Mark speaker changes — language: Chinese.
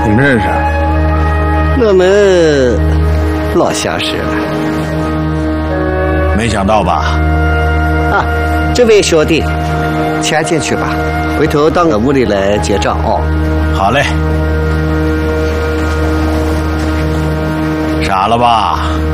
Speaker 1: 你们认识？
Speaker 2: 我们老相识了。
Speaker 1: 没想到吧？
Speaker 2: 啊，这位兄弟，前进去吧，回头到我屋里来结账哦。
Speaker 1: 好嘞。傻了吧？